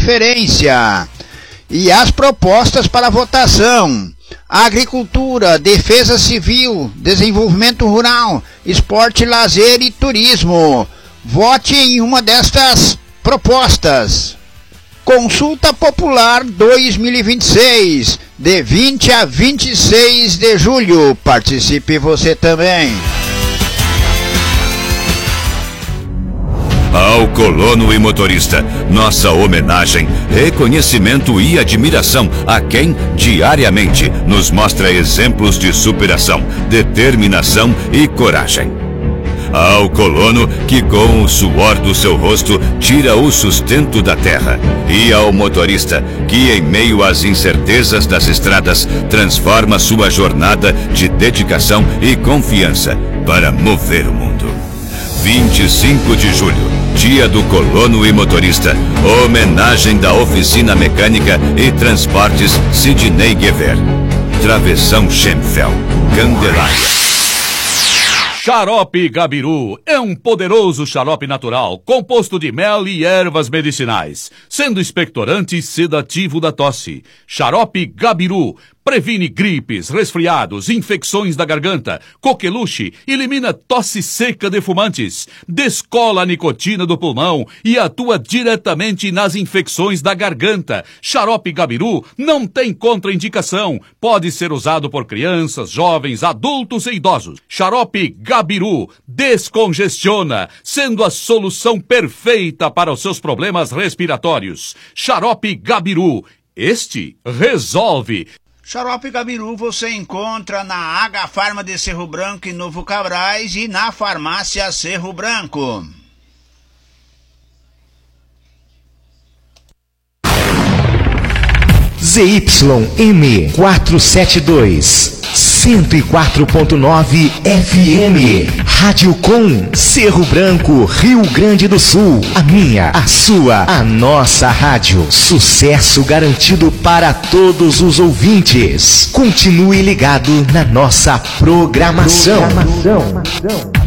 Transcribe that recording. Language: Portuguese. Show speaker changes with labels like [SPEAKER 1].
[SPEAKER 1] preferência. E as propostas para votação: agricultura, defesa civil, desenvolvimento rural, esporte, lazer e turismo. Vote em uma destas propostas. Consulta Popular 2026, de 20 a 26 de julho. Participe você também.
[SPEAKER 2] Ao colono e motorista, nossa homenagem, reconhecimento e admiração a quem diariamente nos mostra exemplos de superação, determinação e coragem. Ao colono que com o suor do seu rosto tira o sustento da terra. E ao motorista que em meio às incertezas das estradas transforma sua jornada de dedicação e confiança para mover o mundo. 25 de julho, Dia do Colono e Motorista. Homenagem da Oficina Mecânica e Transportes Sidney Guever. Travessão Schemfeld, Candelária.
[SPEAKER 3] Xarope Gabiru é um poderoso xarope natural, composto de mel e ervas medicinais, sendo expectorante e sedativo da tosse. Xarope Gabiru previne gripes, resfriados, infecções da garganta, coqueluche, elimina tosse seca de fumantes, descola a nicotina do pulmão e atua diretamente nas infecções da garganta. Xarope Gabiru não tem contraindicação, pode ser usado por crianças, jovens, adultos e idosos. Xarope Gabiru descongestiona, sendo a solução perfeita para os seus problemas respiratórios. Xarope Gabiru, este resolve.
[SPEAKER 1] Xarope Gabiru você encontra na H Farma de Cerro Branco e Novo Cabrais e na Farmácia Cerro Branco.
[SPEAKER 4] ZYM 472, 104.9 FM, Rádio Com, Cerro Branco, Rio Grande do Sul. A minha, a sua, a nossa rádio. Sucesso garantido para todos os ouvintes. Continue ligado na nossa programação.